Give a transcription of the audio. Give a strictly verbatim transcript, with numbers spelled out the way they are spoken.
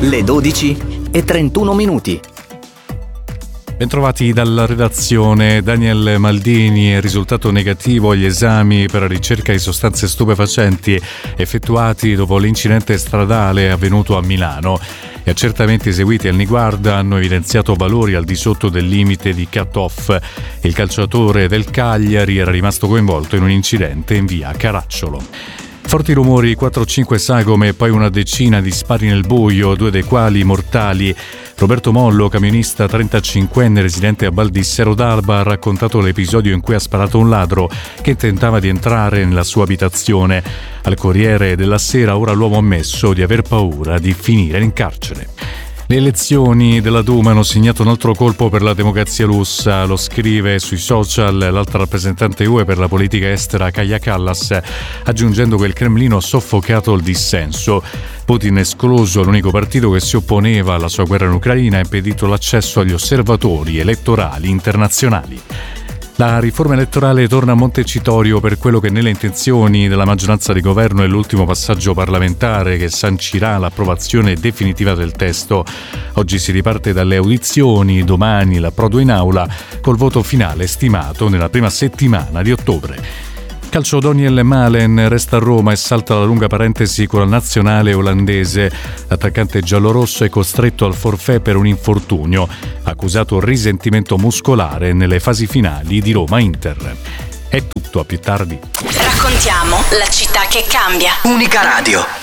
Le dodici e trentuno minuti. Bentrovati dalla redazione. Daniel Maldini è risultato negativo agli esami per la ricerca di sostanze stupefacenti effettuati dopo l'incidente stradale avvenuto a Milano. Gli accertamenti eseguiti al Niguarda hanno evidenziato valori al di sotto del limite di cut-off. Il calciatore del Cagliari era rimasto coinvolto in un incidente in via Caracciolo. Forti rumori, quattro cinque sagome e poi una decina di spari nel buio, due dei quali mortali. Roberto Mollo, camionista trentacinquenne residente a Baldissero d'Alba, ha raccontato l'episodio in cui ha sparato un ladro che tentava di entrare nella sua abitazione. Al Corriere della Sera ora l'uomo ha ammesso di aver paura di finire in carcere. Le elezioni della Duma hanno segnato un altro colpo per la democrazia russa, lo scrive sui social l'altra rappresentante U E per la politica estera Kaja Kallas, aggiungendo che il Cremlino ha soffocato il dissenso. Putin, escluso l'unico partito che si opponeva alla sua guerra in Ucraina, ha impedito l'accesso agli osservatori elettorali internazionali. La riforma elettorale torna a Montecitorio per quello che nelle intenzioni della maggioranza di governo è l'ultimo passaggio parlamentare che sancirà l'approvazione definitiva del testo. Oggi si riparte dalle audizioni, domani l'approdo in aula, col voto finale stimato nella prima settimana di ottobre. Calcio, Daniel Malen resta a Roma e salta la lunga parentesi con la nazionale olandese. L'attaccante giallorosso è costretto al forfait per un infortunio, accusato risentimento muscolare nelle fasi finali di Roma-Inter. È tutto, a più tardi. Raccontiamo la città che cambia. Unica Radio.